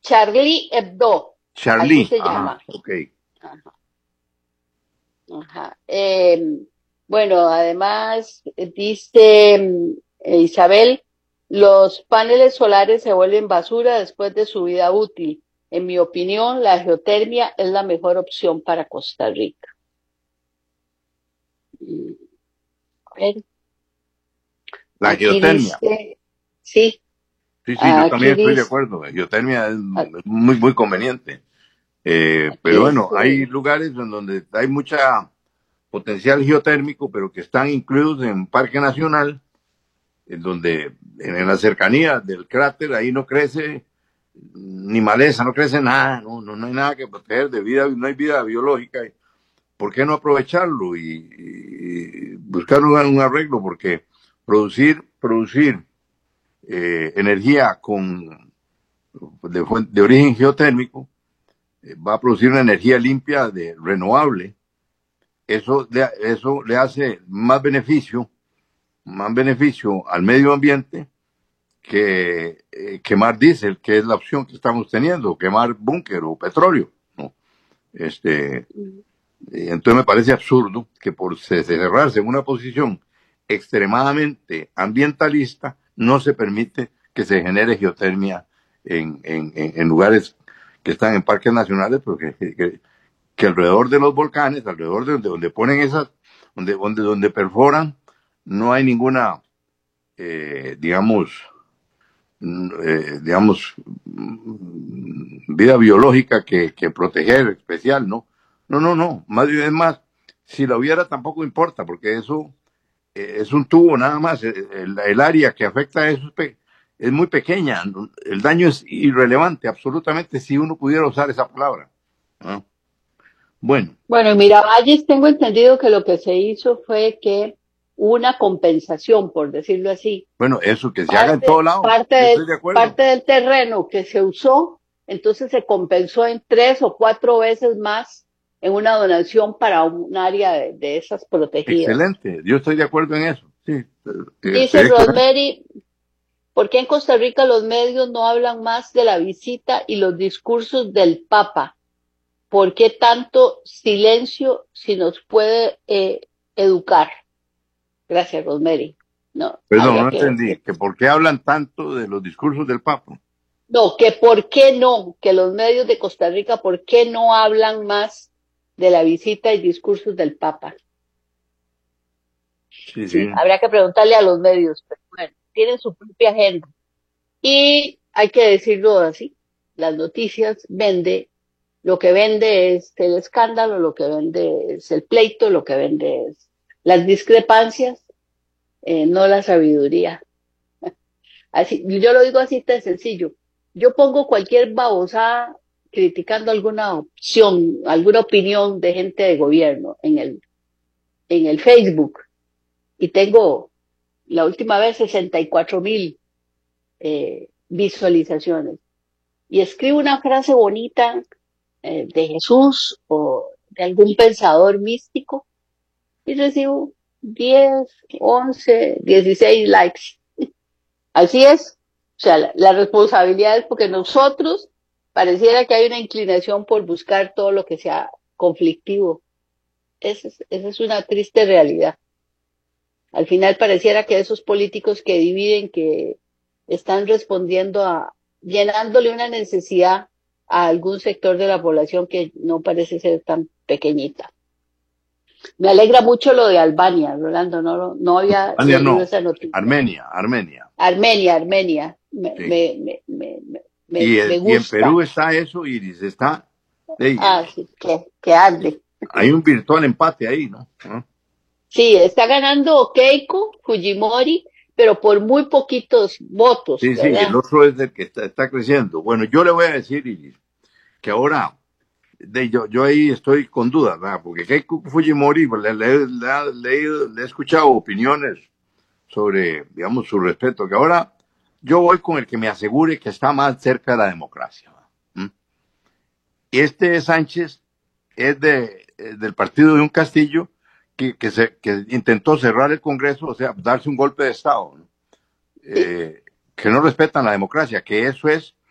Charlie Hebdo, Charlie, así se llama. ok. Ajá, ajá. Bueno, además dice Isabel, los paneles solares se vuelven basura después de su vida útil. En mi opinión, la geotermia es la mejor opción para Costa Rica. A ver, La aquí geotermia. dice, sí, Sí, yo aquí también estoy de dice, acuerdo. La geotermia es muy conveniente. aquí Pero bueno, hay dice, lugares en donde hay mucha potencial geotérmico, pero que están incluidos en Parque Nacional, en donde en la cercanía del cráter ahí no crece ni maleza, no crece nada, no hay nada que proteger de vida, no hay vida biológica. ¿Por qué no aprovecharlo y buscar un arreglo? Porque producir energía de origen geotérmico va a producir una energía limpia, renovable. Eso le hace más beneficio al medio ambiente que quemar diésel, que es la opción que estamos teniendo, quemar búnker o petróleo, ¿no? Este, entonces me parece absurdo que por cerrarse en una posición extremadamente ambientalista no se permite que se genere geotermia en lugares que están en parques nacionales, porque que alrededor de los volcanes, alrededor de donde ponen esas, donde perforan, no hay ninguna, digamos, vida biológica que proteger especial, ¿no? No, más bien es más, si la hubiera tampoco importa, porque eso es un tubo nada más, el área que afecta a eso es muy pequeña, el daño es irrelevante, absolutamente, si uno pudiera usar esa palabra, ¿no? Bueno, bueno, en Miravalles tengo entendido que lo que se hizo fue que una compensación, por decirlo así, bueno, eso que se haga en todo lado, yo estoy de acuerdo. parte del terreno que se usó, entonces se compensó en 3 o 4 veces más en una donación para un área de esas protegidas. Excelente, yo estoy de acuerdo en eso, sí, Dice sería excelente. Rosemary, ¿por qué en Costa Rica los medios no hablan más de la visita y los discursos del Papa? ¿Por qué tanto silencio si nos puede educar? Gracias, Rosemary. No, Perdón, habría no que, entendí, que por qué hablan tanto de los discursos del Papa. no, que por qué no, que los medios de Costa Rica, ¿por qué no hablan más de la visita y discursos del Papa? Sí, sí. Sí, habría que preguntarle a los medios, pero bueno, tienen su propia agenda. Y hay que decirlo así, las noticias lo que vende es el escándalo, lo que vende es el pleito, lo que vende es las discrepancias, no la sabiduría. Así, yo lo digo así tan sencillo. Yo pongo cualquier babosada criticando alguna opción, alguna opinión de gente de gobierno en el Facebook y tengo la última vez 64,000 visualizaciones. Y escribo una frase bonita de Jesús o de algún pensador místico y recibo 10, 11, 16 likes. Así es. O sea, la responsabilidad es porque nosotros pareciera que hay una inclinación por buscar todo lo que sea conflictivo. Esa es una triste realidad. Al final pareciera que esos políticos que dividen, que están respondiendo llenándole una necesidad a algún sector de la población que no parece ser tan pequeñita. Me alegra mucho lo de Albania, Rolando, no había Albania leído no, esa noticia. Armenia. Armenia, Sí. me Y en gusta. Perú está eso, Iris, está, hey, Ah, sí, que arde. hay un virtual empate ahí, ¿no? ¿Ah? Sí, está ganando Keiko Fujimori, pero por muy poquitos votos, Sí, el ¿verdad? otro es el que está creciendo. Bueno, yo le voy a decir, Iris, que ahora yo ahí estoy con dudas, ¿verdad? Porque Keiko Fujimori, pues, le he escuchado opiniones sobre, digamos, su respeto, que ahora yo voy con el que me asegure que está más cerca de la democracia. ¿Mm? Este Sánchez es del partido de un Castillo que intentó cerrar el Congreso, o sea, darse un golpe de Estado, ¿no? Sí, Que no respetan la democracia, que eso es